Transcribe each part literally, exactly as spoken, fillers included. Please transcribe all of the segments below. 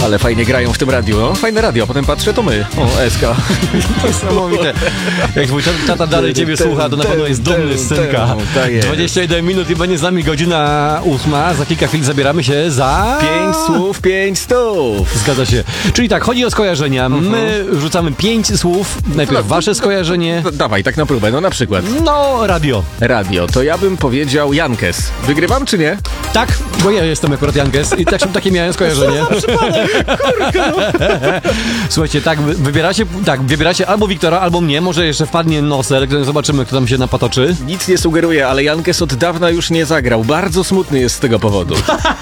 Ale fajnie grają w tym radiu, no. Fajne radio, a potem patrzę, to my. O, S K. Niesamowite. Jak twój tata dalej ciebie słucha, to na pewno jest dumny z synka. dwadzieścia jeden minut i będzie z nami godzina ósma. Za kilka chwil zabieramy się za... Pięć słów, pięć stów. Zgadza się. Czyli tak, chodzi o skojarzenia. Mhm. My rzucamy pięć słów. Najpierw No, wasze skojarzenie. No, dawaj, tak na próbę, no na przykład. No, radio. Radio, to ja bym powiedział Jankes. Wygrywam czy nie? Tak, bo ja jestem akurat Jankes i tak, takie miałem skojarzenie. Słuchajcie, tak, wy- wybieracie, tak, wybieracie albo Wiktora, albo mnie. Może jeszcze wpadnie Nosel, zobaczymy, kto tam się napatoczy. Nic nie sugeruje, ale Jankes od dawna już nie zagrał. Bardzo smutny jest z tego powodu.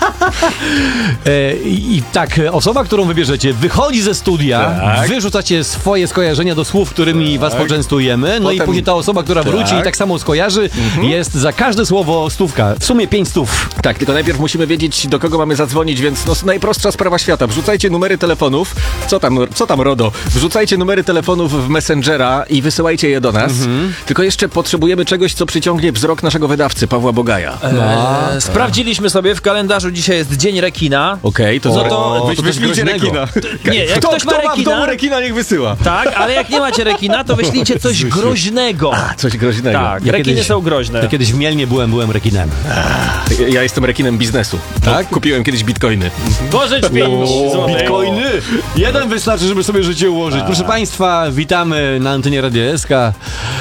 E, i, I tak, osoba, którą wybierzecie, wychodzi ze studia, Tak. wyrzucacie swoje skojarzenia do słów, którymi was poczęstujemy, no Potem- i później ta osoba, która wróci Tak. i tak samo skojarzy, jest za każde słowo stówka. W sumie pięć stów. Tak, tylko najpierw musimy wiedzieć, do kogo mamy zadzwonić, więc no, najprostsza sprawa świata. Wrzucajcie numery telefonów. Co tam, co tam RODO? Wrzucajcie numery telefonów w Messengera i wysyłajcie je do nas. Tylko jeszcze potrzebujemy czegoś, co przyciągnie wzrok naszego wydawcy, Pawła Bogaja. Eee, sprawdziliśmy sobie w kalendarzu, dzisiaj jest Dzień Rekina. Okej, to, O, za- to wy- coś wyślijcie groźnego. rekina. Nie, jak kto ktoś ma kto ma w rekina- domu rekina, niech wysyła. Tak, ale jak nie macie rekina, to wyślijcie coś groźnego. A, coś groźnego. Tak, Ja rekiny kiedyś- są groźne. Ja kiedyś w Mielnie byłem, byłem rekinem. Ja- Ja jestem rekinem biznesu. Tak? Kupiłem kiedyś bitcoiny. Pożycz pięć złotych. Bitcoiny! Jeden wystarczy, żeby sobie życie ułożyć. Proszę Państwa, witamy na antenie Radia S K.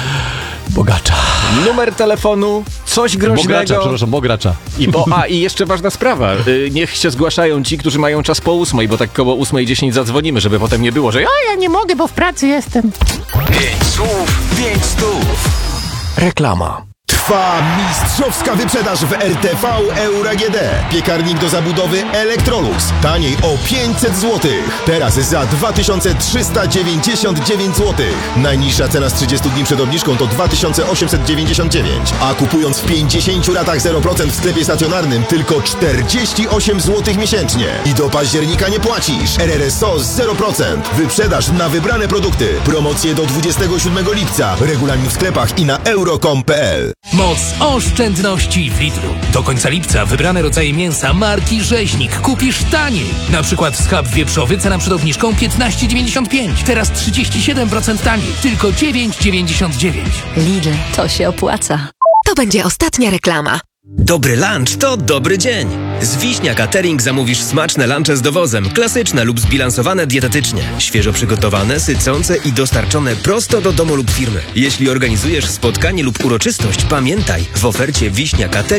Bogacza. Numer telefonu, coś Bogracza, groźnego. przepraszam, Bogracza. I bo, a, i jeszcze ważna sprawa. Y, niech się zgłaszają ci, którzy mają czas po ósmej, bo tak koło ósmej dziesięć zadzwonimy, żeby potem nie było, że ja, ja nie mogę, bo w pracy jestem. Pięć słów, pięć stów. Reklama. Trwa mistrzowska wyprzedaż w R T V Euro A G D. Piekarnik do zabudowy Electrolux. Taniej o pięćset złotych. Teraz za dwa tysiące trzysta dziewięćdziesiąt dziewięć złotych. Najniższa cena z trzydziestu dni przed obniżką to dwa tysiące osiemset dziewięćdziesiąt dziewięć. A kupując w pięćdziesięciu ratach zero procent w sklepie stacjonarnym tylko czterdzieści osiem złotych miesięcznie. I do października nie płacisz. R R S O z zero procent. Wyprzedaż na wybrane produkty. Promocje do dwudziestego siódmego lipca. Regulamin w sklepach i na euro kropka com kropka p l. Moc oszczędności w Lidlu. Do końca lipca wybrane rodzaje mięsa marki Rzeźnik kupisz taniej. Na przykład schab wieprzowy, cena przed obniżką piętnaście dziewięćdziesiąt pięć. Teraz trzydzieści siedem procent taniej. Tylko dziewięć dziewięćdziesiąt dziewięć. Lidl, to się opłaca. To będzie ostatnia reklama. Dobry lunch to dobry dzień. Z Wiśnia Catering zamówisz smaczne lunche z dowozem, klasyczne lub zbilansowane dietetycznie, świeżo przygotowane, sycące i dostarczone prosto do domu lub firmy. Jeśli organizujesz spotkanie lub uroczystość, pamiętaj, w ofercie Wiśnia Catering